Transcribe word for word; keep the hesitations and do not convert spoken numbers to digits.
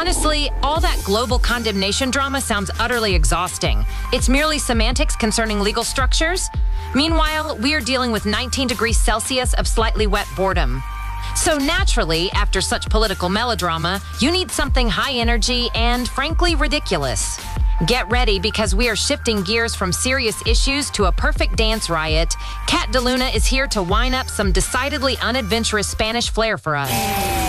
Honestly, all that global condemnation drama sounds utterly exhausting. It's merely semantics concerning legal structures. Meanwhile, we are dealing with nineteen degrees Celsius of slightly wet boredom. So naturally, after such political melodrama, you need something high energy and, frankly, ridiculous. Get ready, because we are shifting gears from serious issues to a perfect dance riot. Kat DeLuna is here to wine up some decidedly unadventurous Spanish flair for us.